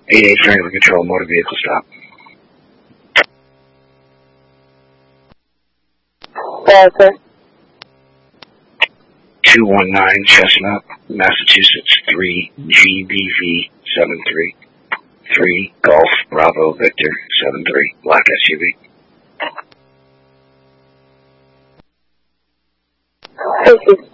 88 Franklin Control, motor vehicle stop. Sir. 219 Chestnut, Massachusetts 3GBV 73. 3 Golf Bravo Victor 73, black SUV. Thank you.